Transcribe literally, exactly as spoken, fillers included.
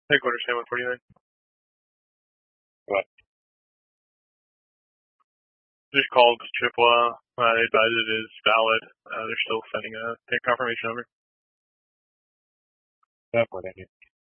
Headquarters, San one forty-nine. What? Just called Chippewa. Uh, they advised it is valid. Uh, they're still sending a take confirmation over. That's what I need.